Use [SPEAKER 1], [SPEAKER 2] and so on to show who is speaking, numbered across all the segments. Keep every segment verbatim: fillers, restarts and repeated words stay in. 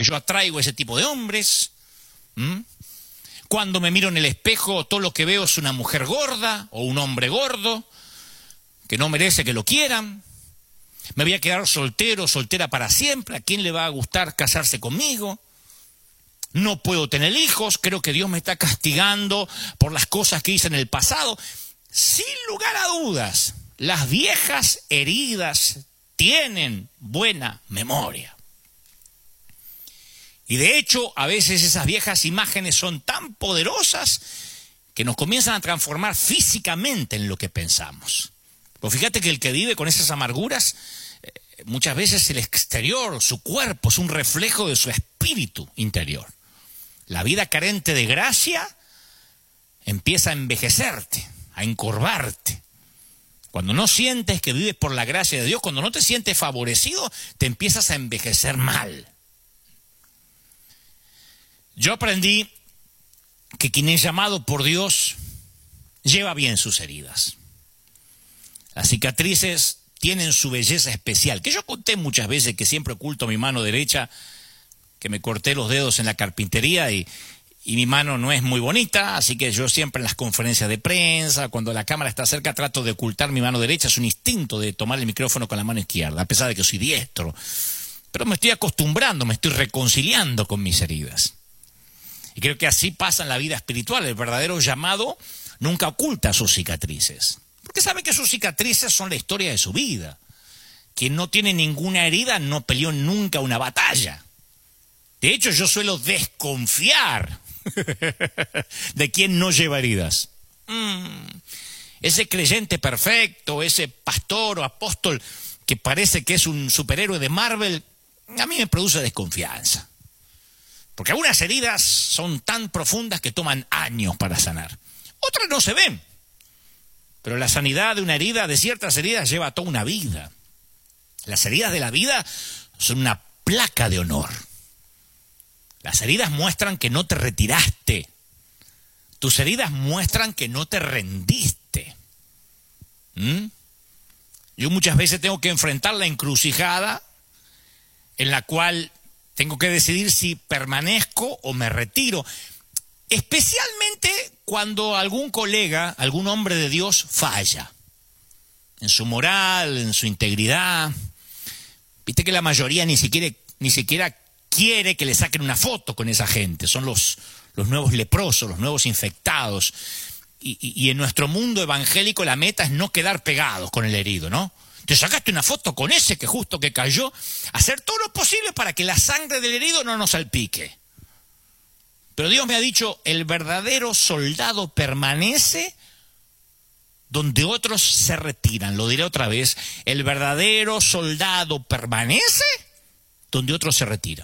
[SPEAKER 1] porque yo atraigo ese tipo de hombres. ¿Mm? Cuando me miro en el espejo, todo lo que veo es una mujer gorda o un hombre gordo que no merece que lo quieran. Me voy a quedar soltero, soltera para siempre. ¿A quién le va a gustar casarse conmigo? No puedo tener hijos. Creo que Dios me está castigando por las cosas que hice en el pasado. Sin lugar a dudas, las viejas heridas tienen buena memoria. Y de hecho, a veces esas viejas imágenes son tan poderosas que nos comienzan a transformar físicamente en lo que pensamos. Pero fíjate que el que vive con esas amarguras, eh, muchas veces el exterior, su cuerpo, es un reflejo de su espíritu interior. La vida carente de gracia empieza a envejecerte, a encorvarte. Cuando no sientes que vives por la gracia de Dios, cuando no te sientes favorecido, te empiezas a envejecer mal. Yo aprendí que quien es llamado por Dios lleva bien sus heridas. Las cicatrices tienen su belleza especial, que yo conté muchas veces que siempre oculto mi mano derecha, que me corté los dedos en la carpintería y, y mi mano no es muy bonita, así que yo siempre en las conferencias de prensa, cuando la cámara está cerca, trato de ocultar mi mano derecha. Es un instinto de tomar el micrófono con la mano izquierda, a pesar de que soy diestro. Pero me estoy acostumbrando, me estoy reconciliando con mis heridas. Y creo que así pasa en la vida espiritual. El verdadero llamado nunca oculta sus cicatrices, porque sabe que sus cicatrices son la historia de su vida. Quien no tiene ninguna herida no peleó nunca una batalla. De hecho, yo suelo desconfiar de quien no lleva heridas. Mm, ese creyente perfecto, ese pastor o apóstol que parece que es un superhéroe de Marvel, a mí me produce desconfianza. Porque algunas heridas son tan profundas que toman años para sanar. Otras no se ven. Pero la sanidad de una herida, de ciertas heridas, lleva toda una vida. Las heridas de la vida son una placa de honor. Las heridas muestran que no te retiraste. Tus heridas muestran que no te rendiste. ¿Mm? Yo muchas veces tengo que enfrentar la encrucijada en la cual tengo que decidir si permanezco o me retiro. Especialmente cuando algún colega, algún hombre de Dios falla. En su moral, en su integridad. Viste que la mayoría ni siquiera, ni siquiera quiere que le saquen una foto con esa gente. Son los, los nuevos leprosos, los nuevos infectados. Y, y, y en nuestro mundo evangélico la meta es no quedar pegados con el herido, ¿no? Te sacaste una foto con ese que justo que cayó, hacer todo lo posible para que la sangre del herido no nos salpique. Pero Dios me ha dicho, el verdadero soldado permanece donde otros se retiran. Lo diré otra vez, el verdadero soldado permanece donde otros se retiran.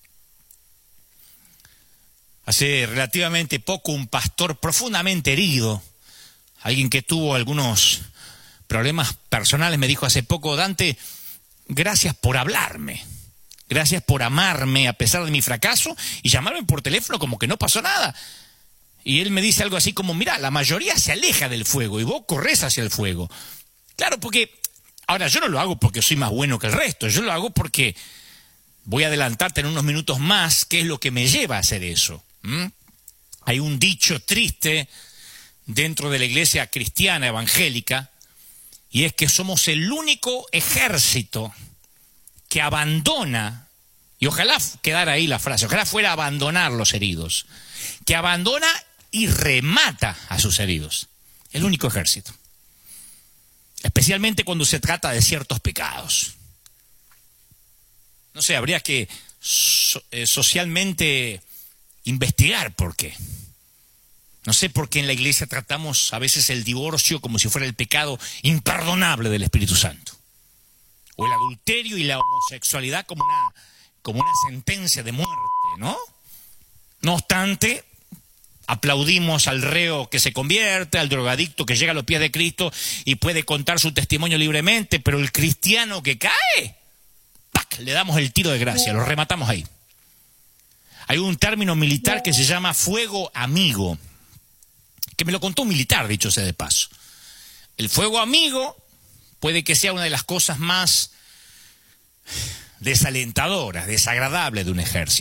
[SPEAKER 1] Hace relativamente poco un pastor profundamente herido, alguien que tuvo algunos problemas personales, me dijo hace poco: Dante, gracias por hablarme, gracias por amarme a pesar de mi fracaso y llamarme por teléfono como que no pasó nada. Y él me dice algo así como: mira, la mayoría se aleja del fuego y vos corres hacia el fuego. Claro, porque ahora yo no lo hago porque soy más bueno que el resto, yo lo hago porque voy a adelantarte en unos minutos más qué es lo que me lleva a hacer eso. ¿Mm? Hay un dicho triste dentro de la iglesia cristiana evangélica, y es que somos el único ejército que abandona, y ojalá quedara ahí la frase, ojalá fuera a abandonar los heridos, que abandona y remata a sus heridos. El único ejército. Especialmente cuando se trata de ciertos pecados. No sé, habría que so, eh, socialmente investigar por qué. No sé por qué en la iglesia tratamos a veces el divorcio como si fuera el pecado imperdonable del Espíritu Santo. O el adulterio y la homosexualidad como una, como una sentencia de muerte, ¿no? No obstante, aplaudimos al reo que se convierte, al drogadicto que llega a los pies de Cristo y puede contar su testimonio libremente, pero el cristiano que cae, ¡pac!, le damos el tiro de gracia, lo rematamos ahí. Hay un término militar que se llama fuego amigo, que me lo contó un militar, dicho sea de paso. El fuego amigo puede que sea una de las cosas más desalentadoras, desagradables de un ejército.